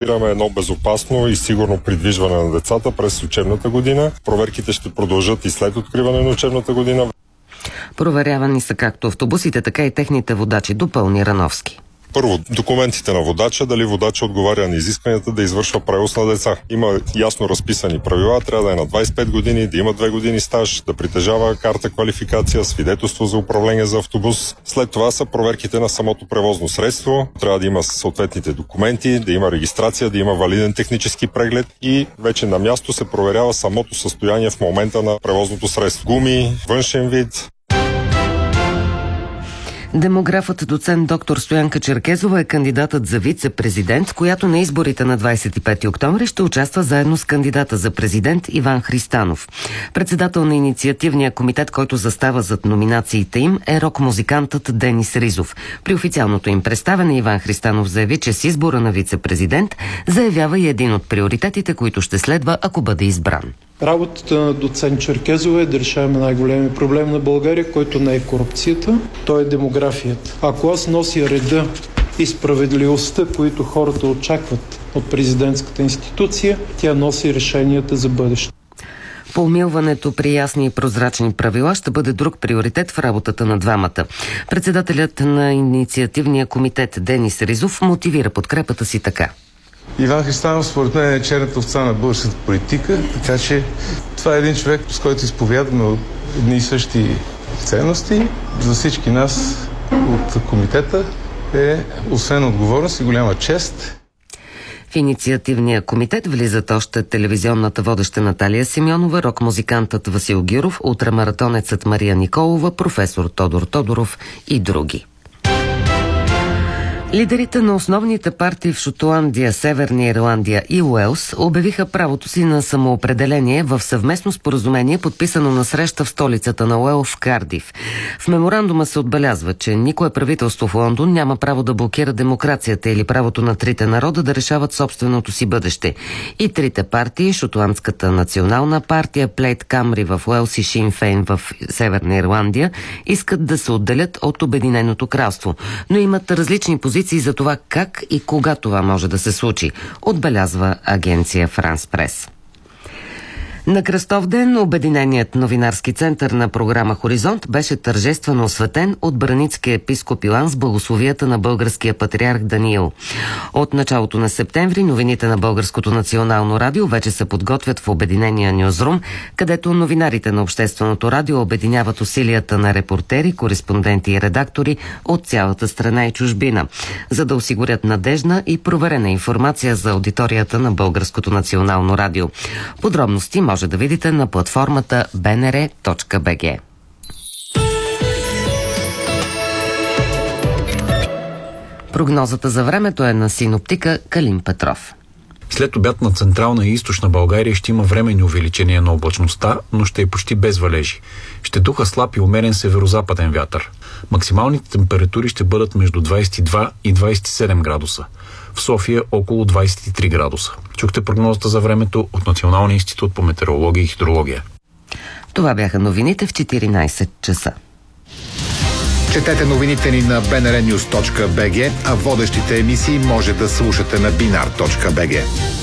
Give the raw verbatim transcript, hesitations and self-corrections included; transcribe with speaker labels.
Speaker 1: гарантираме едно безопасно и сигурно придвижване на децата през учебната година. Проверките ще продължат и след откриване на учебната година.
Speaker 2: Проверявани са както автобусите, така и техните водачи, допълни Рановски.
Speaker 1: Първо, документите на водача, дали водача отговаря на изискванията да извършва превоз на деца. Има ясно разписани правила, трябва да е на двайсет и пет години, да има две години стаж, да притежава карта квалификация, свидетелство за управление за автобус. След това са проверките на самото превозно средство. Трябва да има съответните документи, да има регистрация, да има валиден технически преглед и вече на място се проверява самото състояние в момента на превозното средство. Гуми, външен вид.
Speaker 2: Демографът доцент доктор Стоянка Черкезова е кандидатът за вице-президент, която на изборите на двайсет и пети октомври ще участва заедно с кандидата за президент Иван Христанов. Председател на инициативния комитет, който застава зад номинациите им, е рок-музикантът Денис Ризов. При официалното им представяне Иван Христанов заяви, че с избора на вице-президент заявява и един от приоритетите, които ще следва, ако бъде избран.
Speaker 3: Работата на доцент Черкезова е да решаваме най-големия проблем на България, който не е корупцията, то е демографията. Ако аз нося реда и справедливостта, които хората очакват от президентската институция, тя носи решенията за бъдеще.
Speaker 2: Помилването при ясни и прозрачни правила ще бъде друг приоритет в работата на двамата. Председателят на инициативния комитет Денис Ризов мотивира подкрепата си така.
Speaker 4: Иван Христанов според мен е черната овца на българската политика, така че това е един човек, с който изповядаме едни и същи ценности. За всички нас от комитета е освен отговорност и голяма чест.
Speaker 2: В инициативния комитет влизат още телевизионната водеща Наталия Симеонова, рок-музикантът Васил Гюров, ултрамаратонецът Мария Николова, професор Тодор Тодоров и други. Лидерите на основните партии в Шотландия, Северна Ирландия и Уелс обявиха правото си на самоопределение в съвместно споразумение, подписано на среща в столицата на Уелс в Кардиф. В меморандума се отбелязва, че никое правителство в Лондон няма право да блокира демокрацията или правото на трите народа да решават собственото си бъдеще. И трите партии, Шотландската национална партия, Плейд Камри в Уелс и Шин Фейн в Северна Ирландия, искат да се отделят от Обединеното кралство, но имат различни позиции за това как и кога това може да се случи, отбелязва агенция Франс Прес. На Кръстов ден Обединеният новинарски център на програма Хоризонт беше тържествено осветен от браницкия епископ Йоан с благословията на българския патриарх Даниил. От началото на септември новините на Българското национално радио вече се подготвят в Обединения Нюзрум, където новинарите на Общественото радио обединяват усилията на репортери, кореспонденти и редактори от цялата страна и чужбина, за да осигурят надежна и проверена информация за аудиторията на Българското национално радио. Подробности може да видите на платформата би ен ар точка би джи. Прогнозата за времето е на синоптика Калин Петров.
Speaker 5: След обяд на Централна и Източна България ще има временни увеличения на облачността, но ще е почти без валежи. Ще духа слаб и умерен северозападен вятър. Максималните температури ще бъдат между двайсет и два и двайсет и седем градуса. В София около двайсет и три градуса. Чухте прогнозата за времето от Националния институт по метеорология и хидрология.
Speaker 2: Това бяха новините в четиринайсет часа.
Speaker 6: Четете новините ни на би ен ар нюз точка би джи, а водещите емисии може да слушате на бинар точка би джи.